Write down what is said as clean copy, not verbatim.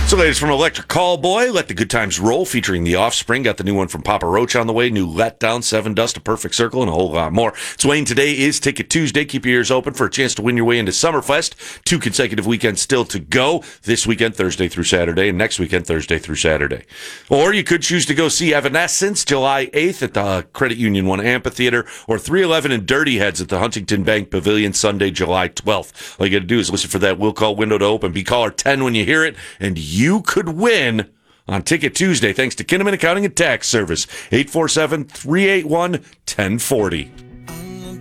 So, latest from Electric Callboy, Let the Good Times Roll, featuring The Offspring. Got the new one from Papa Roach on the way. New Let Down, Seven Dust, A Perfect Circle, and a whole lot more. It's Wayne. Today is Ticket Tuesday. Keep your ears open for a chance to win your way into Summerfest. 2 consecutive weekends still to go. This weekend, Thursday through Saturday, and next weekend, Thursday through Saturday. Or you could choose to go see Evanescence July 8th at the Credit Union 1 Amphitheater, or 311 and Dirty Heads at the Huntington Bank Pavilion Sunday, July 12th. All you got to do is listen for that Will Call window to open. Be caller 10 when you hear it, and you could win on Ticket Tuesday thanks to Kinnaman Accounting and Tax Service, 847-381-1040.